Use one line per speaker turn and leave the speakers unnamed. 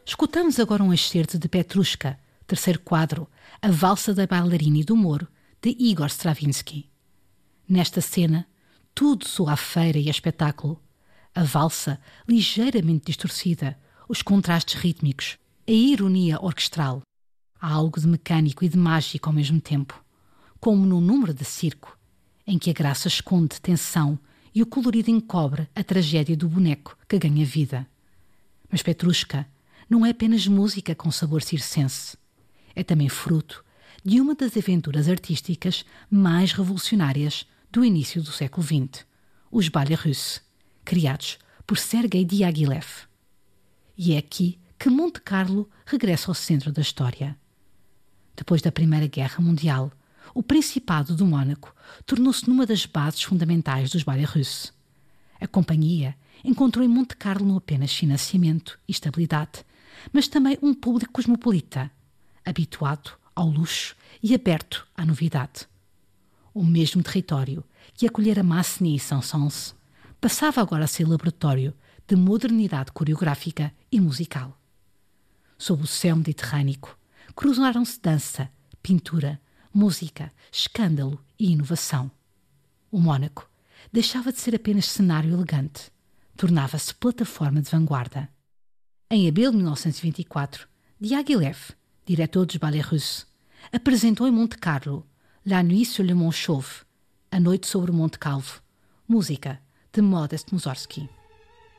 Escutamos agora um excerto de Petrushka, terceiro quadro, a valsa da bailarina e do Moro, de Igor Stravinsky. Nesta cena, tudo soa a feira e a espetáculo. A valsa, ligeiramente distorcida, os contrastes rítmicos, a ironia orquestral. Há algo de mecânico e de mágico ao mesmo tempo, como num número de circo, em que a graça esconde tensão e o colorido encobre a tragédia do boneco que ganha vida. Mas Petrushka não é apenas música com sabor circense. É também fruto de uma das aventuras artísticas mais revolucionárias do início do século XX, os ballets russes, criados por Sergei Diaghilev. E é aqui que Monte Carlo regressa ao centro da história. Depois da Primeira Guerra Mundial, o Principado do Mónaco tornou-se numa das bases fundamentais dos ballets russes. A companhia encontrou em Monte Carlo não apenas financiamento e estabilidade, mas também um público cosmopolita, habituado ao luxo e aberto à novidade. O mesmo território que acolhera Massenet e Saint-Saëns passava agora a ser laboratório de modernidade coreográfica e musical. Sob o céu mediterrâneo, cruzaram-se dança, pintura, música, escândalo e inovação. O Mónaco deixava de ser apenas cenário elegante, tornava-se plataforma de vanguarda. Em abril de 1924, Diaghilev, diretor dos ballets russes, apresentou em Monte Carlo La Nuit sur le Mont Chauve, A Noite sobre o Monte Calvo, música de Modest Mussorgsky.